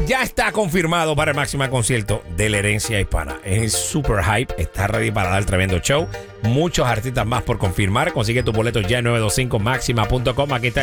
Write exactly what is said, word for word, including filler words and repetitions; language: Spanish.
ya está confirmado para el Máxima concierto de la herencia hispana. Es super hype, está ready para dar tremendo show. Muchos artistas más por confirmar. Consigue tus boletos ya en nueve dos cinco máxima punto com. Aquí está